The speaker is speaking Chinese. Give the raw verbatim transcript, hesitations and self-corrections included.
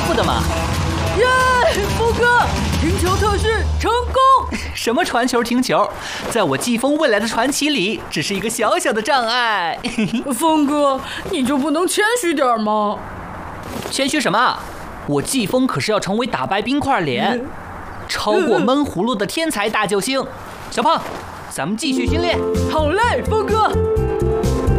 负的嘛。 耶，峰哥，停球特训成功！ 什么传球停球，在我季风未来的传奇里，只是一个小小的障碍。 峰哥，你就不能谦虚点吗？ 谦虚什么？我季风可是要成为打败冰块脸、超过闷葫芦的天才大救星。小胖，咱们继续训练。 好嘞，峰哥。